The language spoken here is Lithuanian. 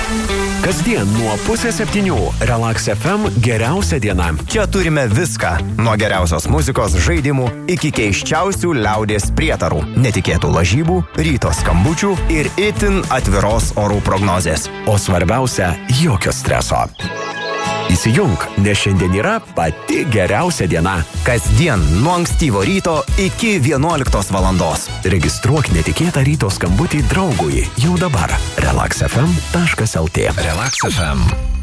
Kasdien nuo 6:30 Relax FM geriausia diena. Čia turime viską. Nuo geriausios muzikos, žaidimų iki keiščiausių liaudies prietarų, netikėtų lažybų, ryto skambučių ir itin atviros orų prognozės. O svarbiausia, jokio streso. Įsijunk, nes šiandien yra pati geriausia diena. Kasdien nuo ankstyvo ryto iki 11 valandos. Registruok netikėtą ryto skambutį draugui jau dabar. relaxfm.lt. Relax FM.